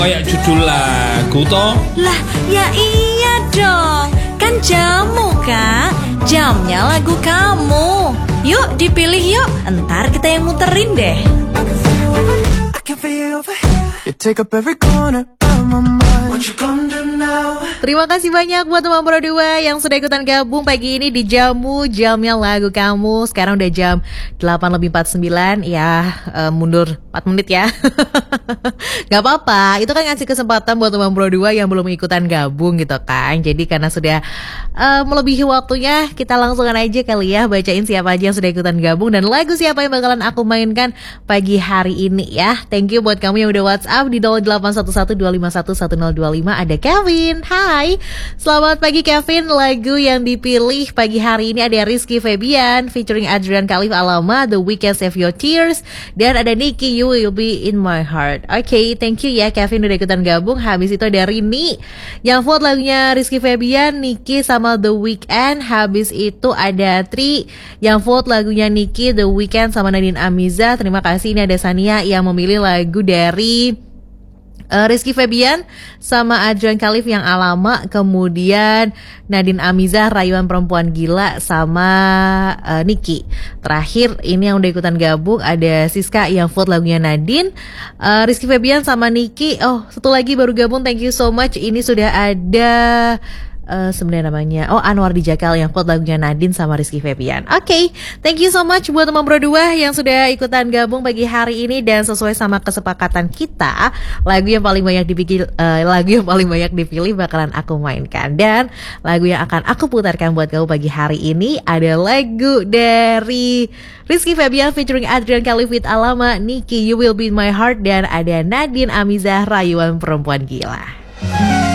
Kayak judul lagu toh. Lah, ya iya dong. Kan jamu, Kak. Jamnya lagu kamu. Yuk, dipilih yuk. Entar kita yang muterin deh. You take up every corner of my mind. What you gonna do now? Terima kasih banyak buat teman Pro 2 yang sudah ikutan gabung pagi ini di Jamu Jamnya Lagu Kamu. Sekarang udah jam 8:49. Ya, mundur 4 menit ya. Gak apa-apa, itu kan ngasih kesempatan buat teman Pro 2 yang belum ikutan gabung gitu kan. Jadi karena sudah melebihi waktunya, kita langsungkan aja kali ya bacain siapa aja yang sudah ikutan gabung dan lagu siapa yang bakalan aku mainkan pagi hari ini ya. Thank you buat kamu yang udah WhatsApp di 081125111025. Ada Kevin. Hai, selamat pagi Kevin. Lagu yang dipilih pagi hari ini ada Rizky Febian featuring Adrian Khalif Alama, The Weeknd Save Your Tears, dan ada Nicky You Will Be In My Heart. Oke, thank you ya Kevin udah ikutan gabung. Habis itu ada Rini yang vote lagunya Rizky Febian, Nicky sama The Weeknd. Habis itu ada Tri yang vote lagunya Nicky, The Weeknd sama Nadine Amiza. Terima kasih. Ini ada Sania yang memilih lagu dari Rizky Febian sama Adrian Khalif yang Alama. Kemudian Nadine Amiza Rayuan Perempuan Gila sama Niki. Terakhir ini yang udah ikutan gabung ada Siska yang vote lagunya Nadine, Rizky Febian sama Niki. Oh, satu lagi baru gabung, thank you so much. Ini sudah ada sebenarnya namanya Anwar di Jakal yang vote lagunya Nadine sama Rizky Febian. Oke, thank you so much buat teman Pro 2 yang sudah ikutan gabung pagi hari ini. Dan sesuai sama kesepakatan kita, lagu yang paling banyak dipilih bakalan aku mainkan. Dan lagu yang akan aku putarkan buat kamu pagi hari ini ada lagu dari Rizky Febian featuring Adrian Khalif with Alama, Nicky You Will Be In My Heart, dan ada Nadine Amiza Rayuan Perempuan Gila.